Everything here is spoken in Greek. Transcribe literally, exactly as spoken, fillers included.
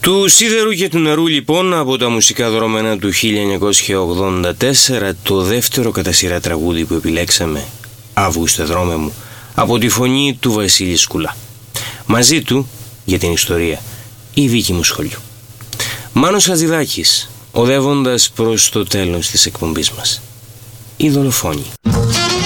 Του σίδερου και του νερού λοιπόν, από τα μουσικά δρόμενα του χίλια εννιακόσια ογδόντα τέσσερα, το δεύτερο κατά σειρά τραγούδι που επιλέξαμε, Αύγουστε δρόμε μου, από τη φωνή του Βασίλη Σκουλά. Μαζί του, για την ιστορία, η Βίκη μου σχολιού. Μάνος Χατζηδάκης, οδεύοντας προς το τέλος της εκπομπής μας. Οι δολοφόνοι.